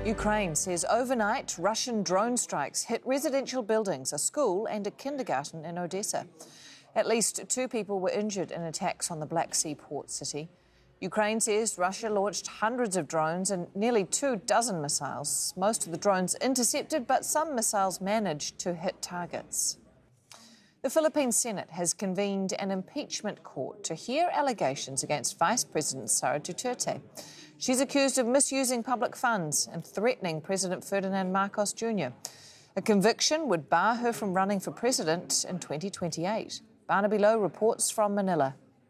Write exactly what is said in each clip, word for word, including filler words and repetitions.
Ukraine says overnight Russian drone strikes hit residential buildings, a school and a kindergarten in Odessa. At least two people were injured in attacks on the Black Sea port city. Ukraine says Russia launched hundreds of drones and nearly two dozen missiles. Most of the drones intercepted, but some missiles managed to hit targets. The Philippine Senate has convened an impeachment court to hear allegations against Vice President Sara Duterte. She's accused of misusing public funds and threatening President Ferdinand Marcos Junior A conviction would bar her from running for president in twenty twenty-eight. Barnaby Lowe reports from Manila.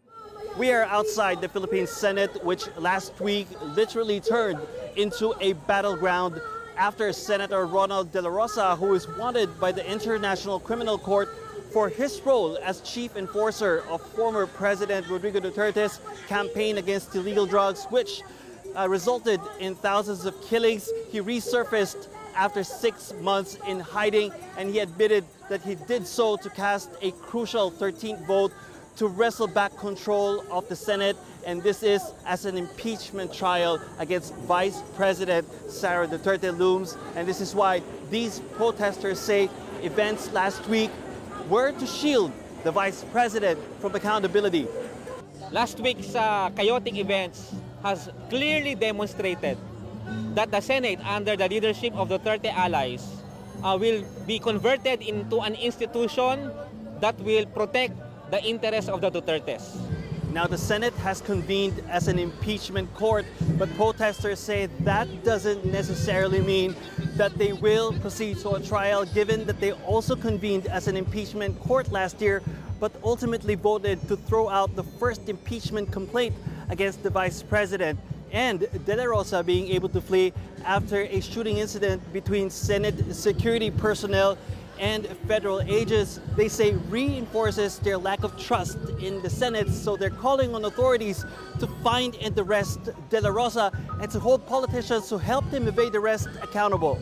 We are outside the Philippine Senate, which last week literally turned into a battleground after Senator Ronald De La Rosa, who is wanted by the International Criminal Court for his role as chief enforcer of former President Rodrigo Duterte's campaign against illegal drugs, which uh, resulted in thousands of killings. He resurfaced after six months in hiding, and he admitted that he did so to cast a crucial thirteenth vote to wrestle back control of the Senate, and this is as an impeachment trial against Vice President Sara Duterte looms. And this is why these protesters say events last week were to shield the Vice President from accountability. Last week's uh, chaotic events has clearly demonstrated that the Senate, under the leadership of the Duterte allies, uh, will be converted into an institution that will protect the interests of the Dutertes. Now the Senate has convened as an impeachment court, but protesters say that doesn't necessarily mean that they will proceed to a trial, given that they also convened as an impeachment court last year, but ultimately voted to throw out the first impeachment complaint against the Vice President, and De La Rosa being able to flee after a shooting incident between Senate security personnel and federal agents. They say reinforces their lack of trust in the Senate, so they're calling on authorities to find and arrest De La Rosa and to hold politicians who helped him evade arrest accountable.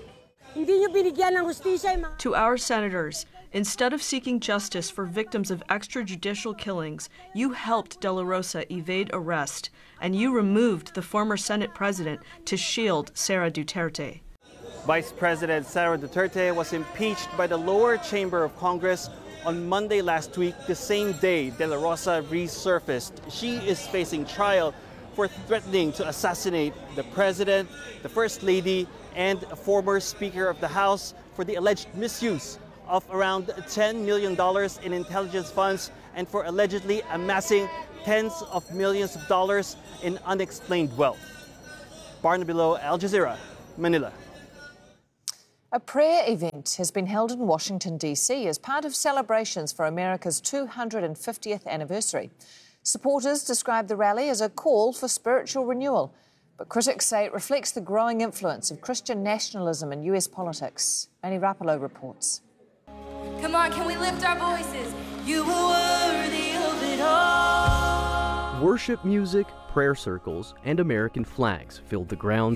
To our senators, instead of seeking justice for victims of extrajudicial killings, you helped De La Rosa evade arrest, and you removed the former Senate president to shield Sara Duterte. Vice President Sara Duterte was impeached by the lower chamber of Congress on Monday last week, the same day De La Rosa resurfaced. She is facing trial for threatening to assassinate the president, the first lady, and a former Speaker of the House for the alleged misuse of around ten million dollars in intelligence funds and for allegedly amassing tens of millions of dollars in unexplained wealth. Barnaby Lowe, Al Jazeera, Manila. A prayer event has been held in Washington, D C as part of celebrations for America's two hundred fiftieth anniversary. Supporters describe the rally as a call for spiritual renewal, but critics say it reflects the growing influence of Christian nationalism in U S politics. Manny Rapalo reports. Come on, can we lift our voices? You are worthy of it all. Worship music, prayer circles, and American flags filled the grounds